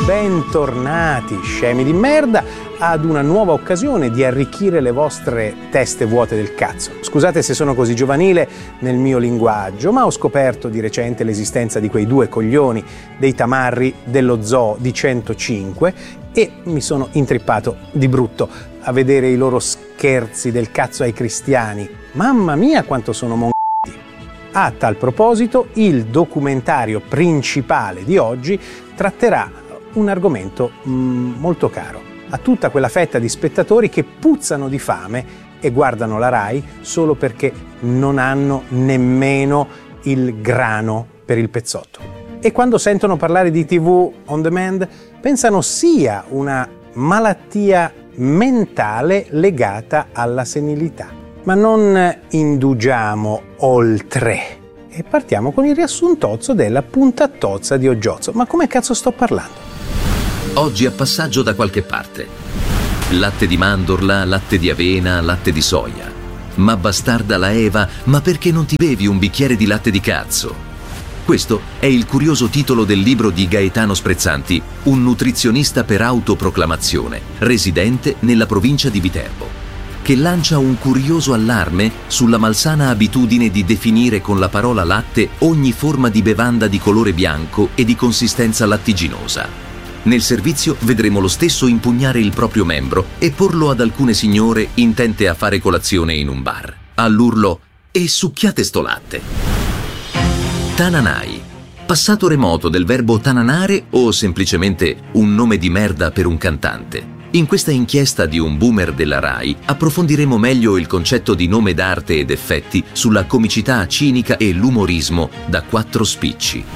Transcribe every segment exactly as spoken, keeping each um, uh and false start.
bentornati, scemi di merda, ad una nuova occasione di arricchire le vostre teste vuote del cazzo. Scusate se sono così giovanile nel mio linguaggio, ma ho scoperto di recente l'esistenza di quei due coglioni dei tamarri dello zoo di centocinque e mi sono intrippato di brutto a vedere i loro scherzi del cazzo ai cristiani. Mamma mia quanto sono mongoli! A tal proposito, il documentario principale di oggi tratterà un argomento mm, molto caro a tutta quella fetta di spettatori che puzzano di fame e guardano la Rai solo perché non hanno nemmeno il grano per il pezzotto. E quando sentono parlare di tivù on demand pensano sia una malattia mentale legata alla senilità. Ma non indugiamo oltre e partiamo con il riassuntozzo della puntatozza di Oggiozzo. Ma come cazzo sto parlando? Oggi a passaggio da qualche parte. Latte di mandorla, latte di avena, latte di soia. Ma bastarda la Eva, ma perché non ti bevi un bicchiere di latte di cazzo? Questo è il curioso titolo del libro di Gaetano Sprezzanti, un nutrizionista per autoproclamazione, residente nella provincia di Viterbo, che lancia un curioso allarme sulla malsana abitudine di definire con la parola latte ogni forma di bevanda di colore bianco e di consistenza lattiginosa. Nel servizio vedremo lo stesso impugnare il proprio membro e porlo ad alcune signore intente a fare colazione in un bar, all'urlo «E succhiate sto latte!». Tananai, passato remoto del verbo tananare o semplicemente un nome di merda per un cantante. In questa inchiesta di un boomer della Rai approfondiremo meglio il concetto di nome d'arte ed effetti sulla comicità cinica e l'umorismo da quattro spicci.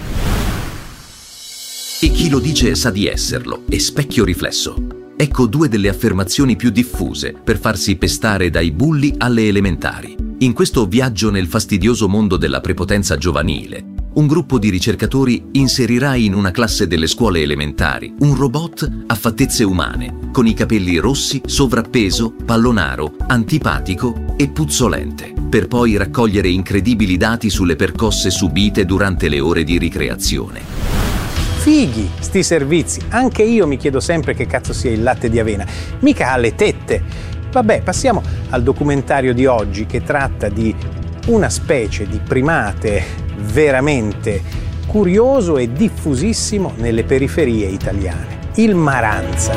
E chi lo dice sa di esserlo, è specchio riflesso. Ecco due delle affermazioni più diffuse per farsi pestare dai bulli alle elementari. In questo viaggio nel fastidioso mondo della prepotenza giovanile, un gruppo di ricercatori inserirà in una classe delle scuole elementari un robot a fattezze umane, con i capelli rossi, sovrappeso, pallonaro, antipatico e puzzolente, per poi raccogliere incredibili dati sulle percosse subite durante le ore di ricreazione. Fighi sti servizi, anche io mi chiedo sempre che cazzo sia il latte di avena, mica ha le tette. Vabbè, passiamo al documentario di oggi che tratta di una specie di primate veramente curioso e diffusissimo nelle periferie italiane, il maranza.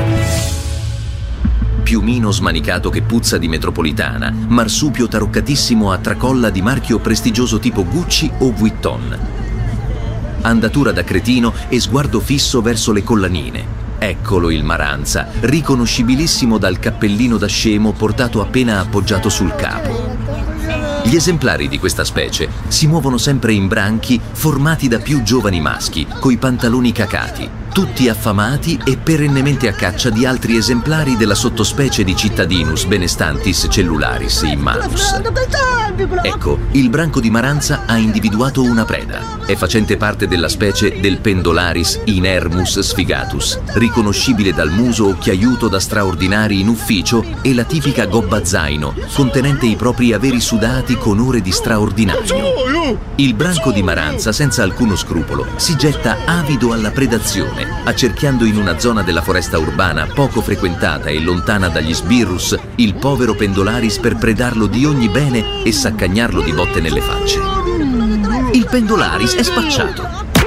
Piumino smanicato che puzza di metropolitana, marsupio taroccatissimo a tracolla di marchio prestigioso tipo Gucci o Vuitton. Andatura da cretino e sguardo fisso verso le collanine. Eccolo il maranza, riconoscibilissimo dal cappellino da scemo portato appena appoggiato sul capo. Gli esemplari di questa specie si muovono sempre in branchi formati da più giovani maschi, coi pantaloni cacati, tutti affamati e perennemente a caccia di altri esemplari della sottospecie di Cittadinus benestantis cellularis immanus. Ecco, il branco di maranza ha individuato una preda. È facente parte della specie del Pendolaris inermus sfigatus, riconoscibile dal muso occhiaiuto da straordinari in ufficio e la tipica gobba zaino, contenente i propri averi sudati con ore di straordinario. Il branco di maranza, senza alcuno scrupolo, si getta avido alla predazione, accerchiando in una zona della foresta urbana poco frequentata e lontana dagli sbirrus il povero Pendolaris per predarlo di ogni bene e saccagnarlo di botte nelle facce. Il Pendolaris è spacciato.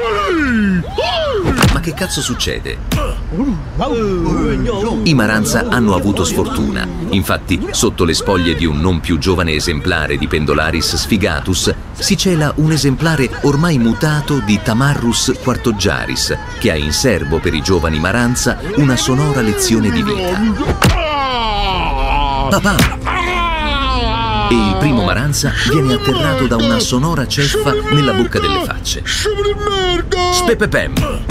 Ma che cazzo succede? I maranza hanno avuto sfortuna. Infatti, sotto le spoglie di un non più giovane esemplare di Pendolaris sfigatus si cela un esemplare ormai mutato di Tamarrus quartoggiaris, che ha in serbo per i giovani maranza una sonora lezione di vita. Papà! E il primo maranza viene atterrato da una sonora ceffa nella bocca delle facce. Spepepem!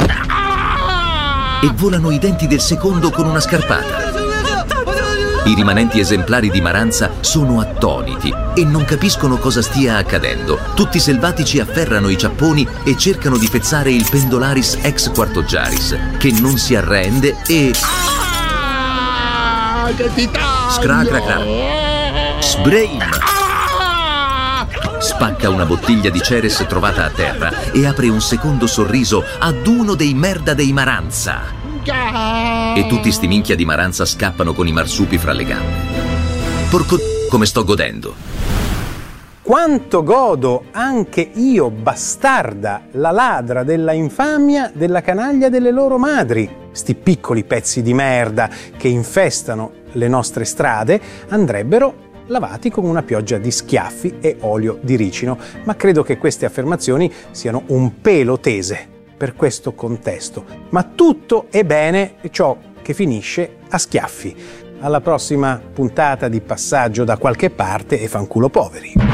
E volano i denti del secondo con una scarpata. I rimanenti esemplari di maranza sono attoniti e non capiscono cosa stia accadendo. Tutti selvatici afferrano i ciapponi e cercano di pezzare il Pendolaris ex quartoggiaris, che non si arrende e... Scracracra! Sbrain! Spacca una bottiglia di Ceres trovata a terra e apre un secondo sorriso ad uno dei merda dei maranza. E tutti sti minchia di Maranza scappano con i marsupi fra le gambe. Porco come sto godendo. Quanto godo anche io, bastarda, la ladra della infamia della canaglia delle loro madri. Sti piccoli pezzi di merda che infestano le nostre strade andrebbero lavati con una pioggia di schiaffi e olio di ricino, ma credo che queste affermazioni siano un pelo tese per questo contesto. Ma tutto è bene ciò che finisce a schiaffi. Alla prossima puntata di Passaggio da qualche parte e fanculo poveri.